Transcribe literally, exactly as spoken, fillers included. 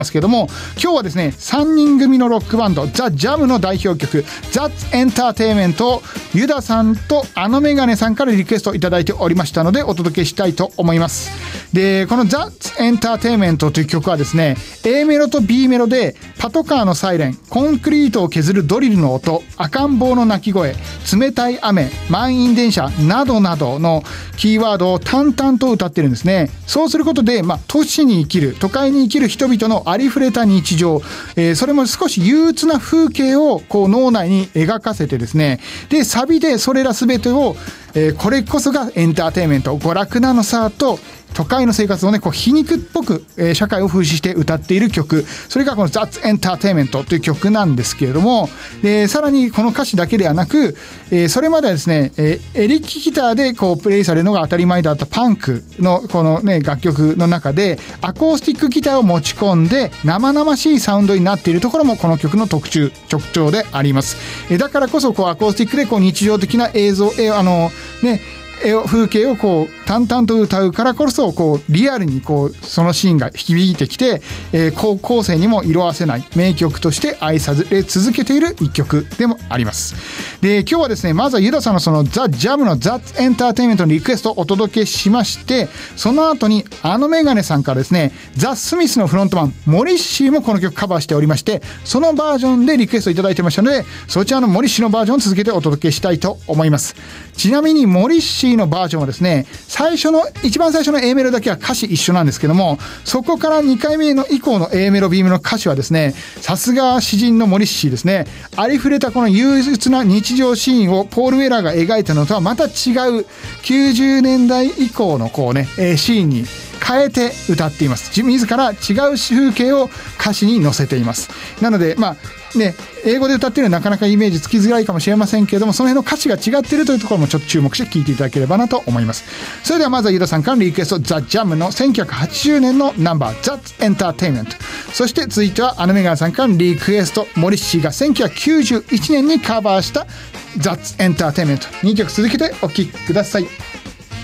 ますけども、今日はですねさんにん組のロックバンドザ・ジャムの代表曲 That's Entertainment をユダさんとあのメガネさんからリクエストいただいておりましたのでお届けしたいと思います。でこの That's Entertainment という曲はですね A メロと B メロでパトカーのサイレン、コンクリートを削るドリルの音、赤ん坊の鳴き声、冷たい雨、満員電車などなどのキーワードを淡々と歌ってるんですね。そうすることで、まあ、都市に生きる都会に生きる人々のありふれた日常、えー、それも少し憂鬱な風景をこう脳内に描かせてですね、でサビでそれら全てを、えー、これこそがエンターテインメント、娯楽なのさと都会の生活をねこう皮肉っぽく、えー、社会を風刺して歌っている曲、それがこの That's Entertainment という曲なんですけれども、でさらにこの歌詞だけではなく、えー、それまではですね、えー、エレキギターでこうプレイされるのが当たり前だったパンクのこのね楽曲の中でアコースティックギターを持ち込んで生々しいサウンドになっているところもこの曲の特徴特徴であります。えー、だからこそこうアコースティックでこう日常的な映像、えー、あのね風景をこう淡々と歌うからこそこうリアルにこうそのシーンが響いてきて、えー、高校生にも色あせない名曲として愛され続けている一曲でもあります。で今日はですねまずはユダさんのそのザ・ジャムの That's Entertainment のリクエストをお届けしまして、その後にあのメガネさんからですねザ・スミスのフロントマンモリッシーもこの曲カバーしておりまして、そのバージョンでリクエストいただいてましたのでそちらのモリッシーのバージョンを続けてお届けしたいと思います。ちなみにモリッシーのバージョンはですね最初の一番最初の A メロだけは歌詞一緒なんですけども、そこからにかいめの以降の A メロ B メロの歌詞はですねさすが詩人のモリッシーですね、ありふれたこの憂鬱な日常シーンをポール・ウェラーが描いたのとはまた違うきゅうじゅうねんだい以降のこうねシーンに変えて歌っています。自ら違う風景を歌詞に載せています。なのでまあね、英語で歌ってるのはなかなかイメージつきづらいかもしれませんけれども、その辺の歌詞が違っているというところもちょっと注目して聴いていただければなと思います。それではまずはユダさんからのリクエストザ・ジャムのせんきゅうひゃくはちじゅうねんのナンバー That's Entertainment、 そして続いてはあのメガネさんからのリクエストモリッシーがせんきゅうひゃくきゅうじゅういちねんにカバーした That's Entertainment、 にきょく続けてお聴きください。